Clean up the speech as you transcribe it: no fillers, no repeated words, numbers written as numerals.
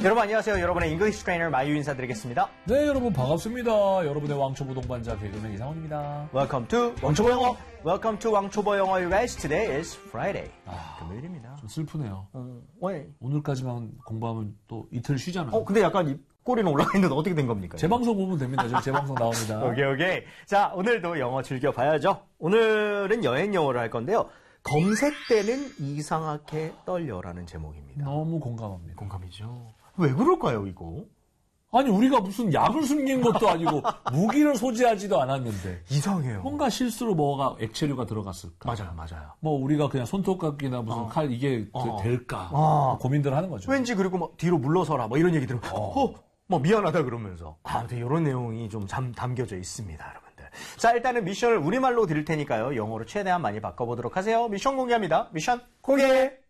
여러분 안녕하세요. 여러분의 잉글리시 트레이너 마유 인사드리겠습니다. 네, 여러분 반갑습니다. 여러분의 왕초보 동반자 개그맨 이상훈입니다. Welcome to 왕초보 영어. Welcome to 왕초보 영어, you guys. Today is Friday. 금요일입니다. 좀 슬프네요. 왜? 오늘까지만 공부하면 또 이틀 쉬잖아요. 근데 약간 이 꼬리는 올라가 있는데 어떻게 된 겁니까? 재방송 보면 됩니다. 저 재방송 나옵니다. 오케이. 자, 오늘도 영어 즐겨봐야죠. 오늘은 여행 영어를 할 건데요. 검색되는 이상하게 떨려라는 제목입니다. 너무 공감합니다. 공감이죠. 왜 그럴까요, 이거? 아니, 우리가 무슨 약을 숨긴 것도 아니고 무기를 소지하지도 않았는데. 이상해요. 뭔가 실수로 뭐가 액체류가 들어갔을까? 맞아요. 뭐 우리가 그냥 손톱깎이나 무슨 칼 이게 될까? 고민들 하는 거죠. 왠지 그리고 막 뒤로 물러서라 뭐 이런 얘기 들으면 뭐 미안하다 그러면서 근데 이런 내용이 좀 담겨져 있습니다, 여러분들. 자, 일단은 미션을 우리말로 드릴 테니까요. 영어로 최대한 많이 바꿔보도록 하세요. 미션 공개합니다. 미션 공개!